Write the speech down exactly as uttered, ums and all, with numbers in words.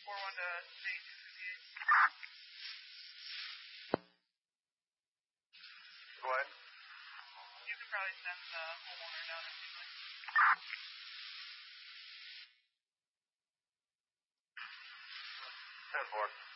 four one to state two fifty-eight. Go ahead. You could probably send the homeowner down if you'd like. ten four.